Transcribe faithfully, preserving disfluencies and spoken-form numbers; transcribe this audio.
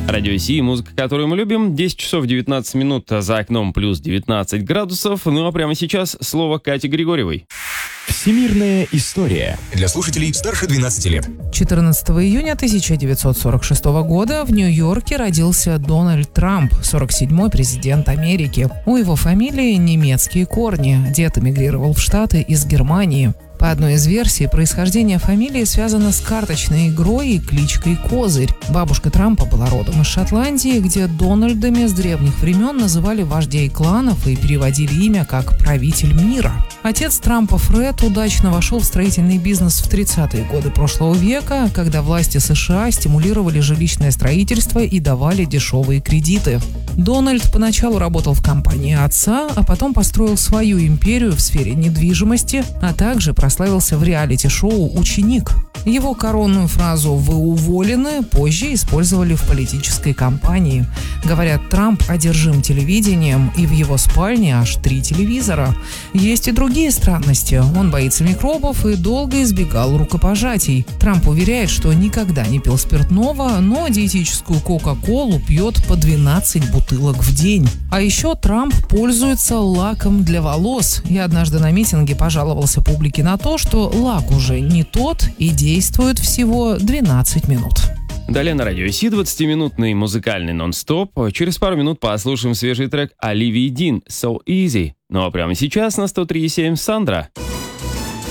Радио Си, музыка, которую мы любим. десять часов девятнадцать минут, за окном плюс девятнадцать градусов. Ну а прямо сейчас слово Кате Григорьевой. Всемирная история. Для слушателей старше двенадцати лет. четырнадцатого июня тысяча девятьсот сорок шестого года в Нью-Йорке родился Дональд Трамп, сорок седьмой президент Америки. У его фамилии немецкие корни. Дед эмигрировал в Штаты из Германии. По одной из версий, происхождение фамилии связано с карточной игрой и кличкой Козырь. Бабушка Трампа была родом из Шотландии, где Дональдами с древних времен называли вождей кланов и переводили имя как «правитель мира». Отец Трампа, Фред, удачно вошел в строительный бизнес в тридцатые годы прошлого века, когда власти США стимулировали жилищное строительство и давали дешевые кредиты. Дональд поначалу работал в компании отца, а потом построил свою империю в сфере недвижимости, а также прославился в реалити-шоу «Ученик». Его коронную фразу «Вы уволены» позже использовали в политической кампании. Говорят, Трамп одержим телевидением, и в его спальне аж три телевизора. Есть и другие странности. Он боится микробов и долго избегал рукопожатий. Трамп уверяет, что никогда не пил спиртного, но диетическую Кока-Колу пьет по двенадцать бутылок в день. А еще Трамп пользуется лаком для волос. И однажды на митинге пожаловался публике на то, что лак уже не тот и действует всего двенадцать минут. Далее на Радио Си двадцатиминутный музыкальный нон-стоп. Через пару минут послушаем свежий трек Оливии Дин «So Easy». Ну а прямо сейчас на сто три и семь Сандра.